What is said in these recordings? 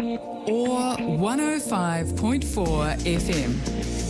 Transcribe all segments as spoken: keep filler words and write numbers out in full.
or one oh five point four F M.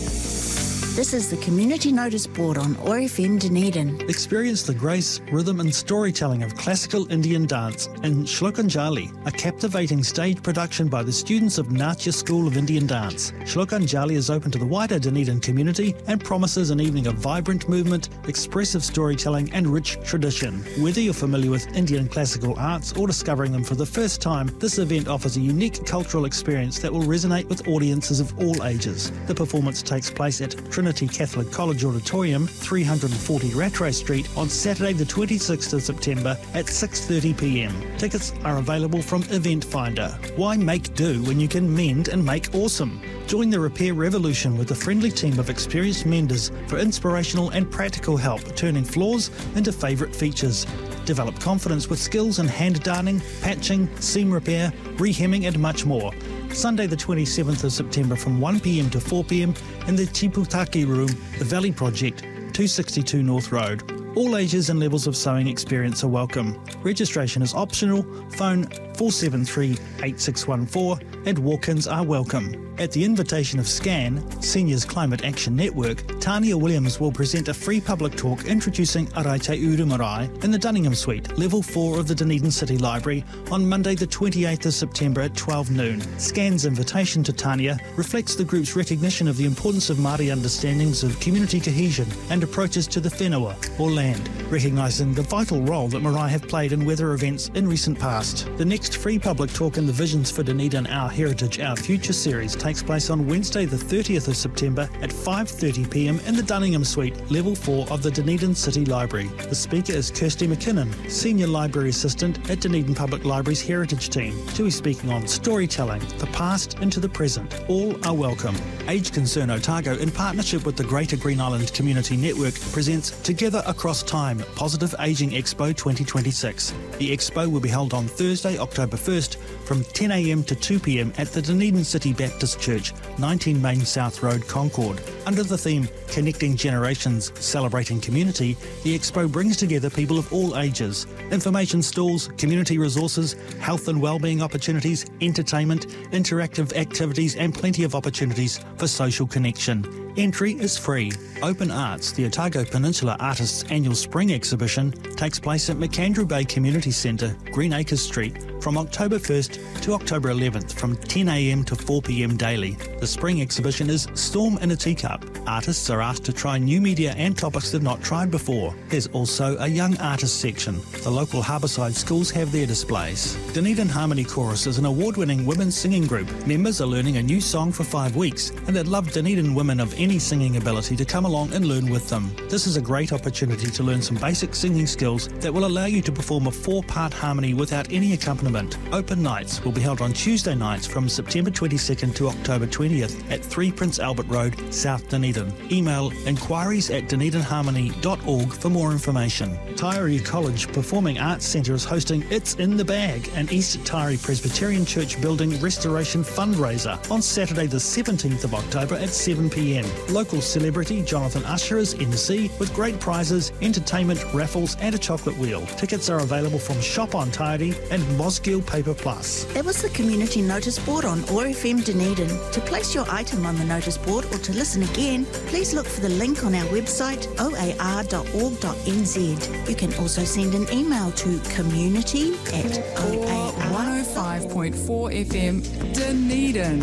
This is the Community Notice Board on O R F M Dunedin. Experience the grace, rhythm and storytelling of classical Indian dance in Shlokanjali, a captivating stage production by the students of Natya School of Indian Dance. Shlokanjali is open to the wider Dunedin community and promises an evening of vibrant movement, expressive storytelling and rich tradition. Whether you're familiar with Indian classical arts or discovering them for the first time, this event offers a unique cultural experience that will resonate with audiences of all ages. The performance takes place at Trinity Catholic College Auditorium, three forty Rattray Street on Saturday the twenty-sixth of September at six thirty p m. Tickets are available from Event Finder. Why make do when you can mend and make awesome? Join the repair revolution with a friendly team of experienced menders for inspirational and practical help turning flaws into favourite features. Develop confidence with skills in hand darning, patching, seam repair, rehemming and much more. Sunday the twenty-seventh of September from one p m to four p m in the Chiputaki Room, the Valley Project, two sixty-two North Road. All ages and levels of sewing experience are welcome. Registration is optional. Phone four seven three, eight six one four and walk-ins are welcome. At the invitation of SCAN, Seniors Climate Action Network, Tania Williams will present a free public talk introducing Araite Uru Marae in the Dunningham Suite, Level four of the Dunedin City Library on Monday the twenty-eighth of September at twelve noon. SCAN's invitation to Tania reflects the group's recognition of the importance of Māori understandings of community cohesion and approaches to the whenua, or land, recognising the vital role that marae have played in weather events in recent past. The next free public talk in the Visions for Dunedin Our Heritage, Our Future series takes place on Wednesday the thirtieth of September at five thirty p m in the Dunningham Suite, Level four of the Dunedin City Library. The speaker is Kirsty McKinnon, Senior Library Assistant at Dunedin Public Library's Heritage Team. She'll be speaking on storytelling, the past into the present. All are welcome. Age Concern Otago, in partnership with the Greater Green Island Community Network, presents Together Across Time, Positive Ageing Expo twenty twenty-six. The expo will be held on Thursday, October first from ten a m to two p m at the Dunedin City Baptist Church, nineteen Main South Road, Concord. Under the theme Connecting Generations, Celebrating Community, the expo brings together people of all ages. Information stalls, community resources, health and wellbeing opportunities, entertainment, interactive activities and plenty of opportunities for social connection. Entry is free. Open Arts, the Otago Peninsula Artists' annual spring exhibition, takes place at McAndrew Bay Community Centre, Greenacres Street, from October first to October eleventh from ten a m to four p m daily. The spring exhibition is Storm in a Teacup. Artists are asked to try new media and topics they've not tried before. There's also a young artist section. The local harbourside schools have their displays. Dunedin Harmony Chorus is an award-winning women's singing group. Members are learning a new song for five weeks and they'd love Dunedin women of any singing ability to come along and learn with them. This is a great opportunity to learn some basic singing skills that will allow you to perform a four-part harmony without any accompaniment. Open nights will be held on Tuesday nights from September twenty-second to October twentieth at three Prince Albert Road, South Dunedin. Email inquiries at dunedin harmony dot org for more information. Taieri College Performing Arts Centre is hosting It's in the Bag, an East Taieri Presbyterian Church building restoration fundraiser on Saturday the seventeenth of October at seven p m. Local celebrity Jonathan Usher is M C with great prizes, entertainment, raffles and a chocolate wheel. Tickets are available from Shop on Taieri and Mosgiel Paper Plus. That was the Community Notice Board on O R F M Dunedin. To place your item on the notice board or to listen again, please look for the link on our website o a r dot org dot n z. You can also send an email to community at o a r. one oh five point four F M Dunedin.